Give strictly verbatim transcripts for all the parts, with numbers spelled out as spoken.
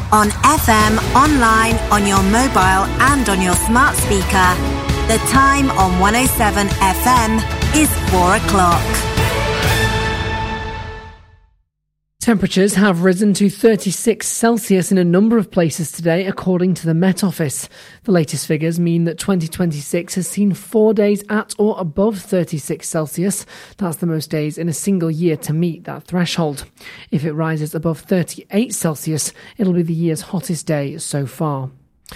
on F M, online, on your mobile and on your smart speaker. The time on one oh seven F M is four o'clock. Temperatures have risen to thirty-six Celsius in a number of places today, according to the Met Office. The latest figures mean that twenty twenty-six has seen four days at or above thirty-six Celsius. That's the most days in a single year to meet that threshold. If it rises above thirty-eight Celsius, it'll be the year's hottest day so far.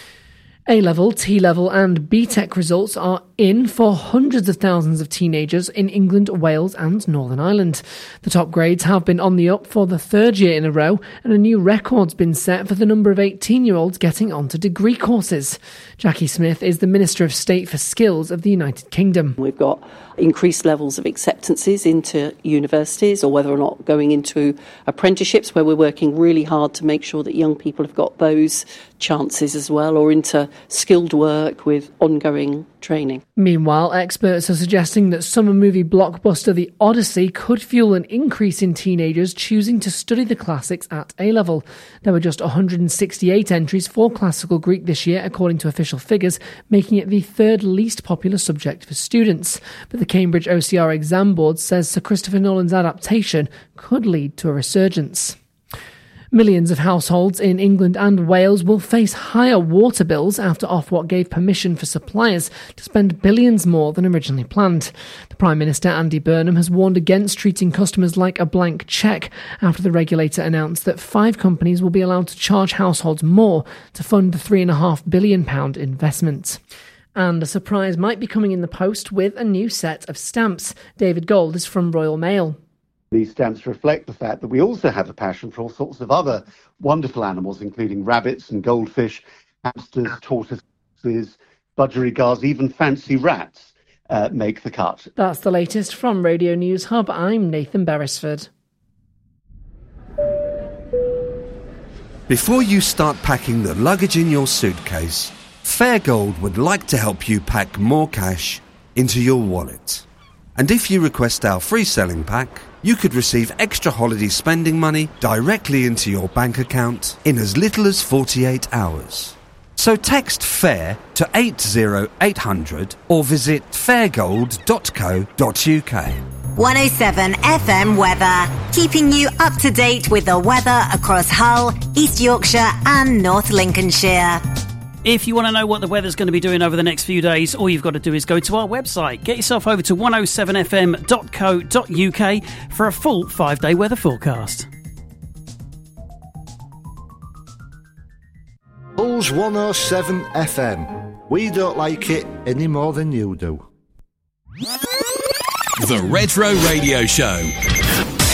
A-level, T-level and B-Tech results are in for hundreds of thousands of teenagers in England, Wales and Northern Ireland. The top grades have been on the up for the third year in a row, and a new record's been set for the number of eighteen-year-olds getting onto degree courses. Jackie Smith is the Minister of State for Skills of the United Kingdom. We've got increased levels of acceptances into universities, or whether or not going into apprenticeships, where we're working really hard to make sure that young people have got those chances as well, or into skilled work with ongoing training. Meanwhile, experts are suggesting that summer movie blockbuster The Odyssey could fuel an increase in teenagers choosing to study the classics at A-level. There were just one hundred sixty-eight entries for classical Greek this year, according to official figures, making it the third least popular subject for students. But the Cambridge O C R exam board says Sir Christopher Nolan's adaptation could lead to a resurgence. Millions of households in England and Wales will face higher water bills after Ofwat gave permission for suppliers to spend billions more than originally planned. The Prime Minister, Andy Burnham, has warned against treating customers like a blank cheque after the regulator announced that five companies will be allowed to charge households more to fund the three point five billion pounds investment. And a surprise might be coming in the post with a new set of stamps. David Gold is from Royal Mail. These stamps reflect the fact that we also have a passion for all sorts of other wonderful animals, including rabbits and goldfish, hamsters, tortoises, budgerigars, even fancy rats uh, make the cut. That's the latest from Radio News Hub. I'm Nathan Beresford. Before you start packing the luggage in your suitcase, Fairgold would like to help you pack more cash into your wallet. And if you request our free selling pack, you could receive extra holiday spending money directly into your bank account in as little as forty-eight hours. So text FAIR to eight oh eight hundred or visit fairgold dot co dot uk. one oh seven F M weather, keeping you up to date with the weather across Hull, East Yorkshire and North Lincolnshire. If you want to know what the weather's going to be doing over the next few days, all you've got to do is go to our website. Get yourself over to one oh seven f m dot co dot uk for a full five-day weather forecast. Hull's one oh seven F M. We don't like it any more than you do. The Retro Radio Show.